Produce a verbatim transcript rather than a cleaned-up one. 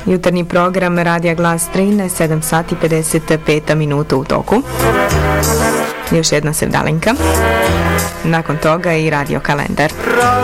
Jutarnji program Radija Glas trinaest, sedam sati pedeset pet minuta u toku. Još jedna sevdalinka. Nakon toga i radio kalendar.